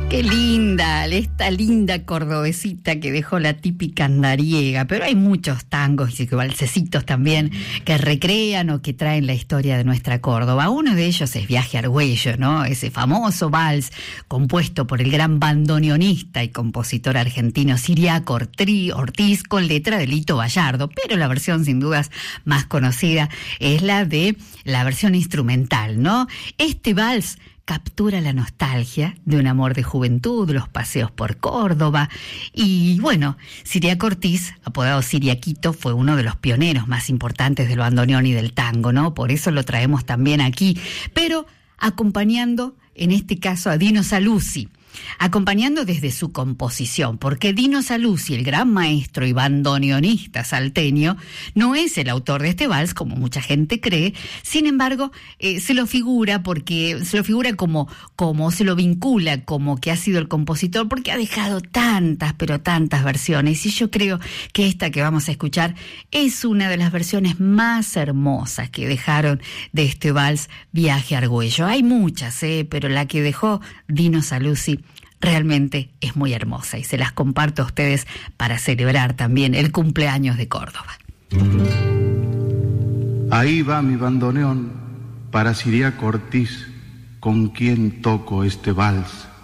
Qué linda, esta linda cordobesita que dejó la típica andariega, pero hay muchos tangos y valsecitos también que recrean o que traen la historia de nuestra Córdoba. Uno de ellos es Viaje a Argüello, ¿no? Ese famoso vals compuesto por el gran bandoneonista y compositor argentino Ciriaco Ortiz con letra de Lito Bayardo, pero la versión sin dudas más conocida es la versión instrumental, ¿no? Este vals captura la nostalgia de un amor de juventud, los paseos por Córdoba. Y bueno, Ciriaco Ortiz, apodado Ciriaquito, fue uno de los pioneros más importantes del bandoneón y del tango, ¿no? Por eso lo traemos también aquí, pero acompañando, en este caso, a Dino Saluzzi. Acompañando desde su composición, porque Dino Saluzzi, el gran maestro y bandoneonista salteño, no es el autor de este vals, como mucha gente cree. Sin embargo, se lo figura como se lo vincula como que ha sido el compositor, porque ha dejado tantas, pero tantas versiones, y yo creo que esta que vamos a escuchar es una de las versiones más hermosas que dejaron de este vals Viaje a Argüello. Hay muchas, pero la que dejó Dino Saluzzi realmente es muy hermosa y se las comparto a ustedes para celebrar también el cumpleaños de Córdoba. Ahí va mi bandoneón para Ciriaco Ortiz, con quien toco este vals.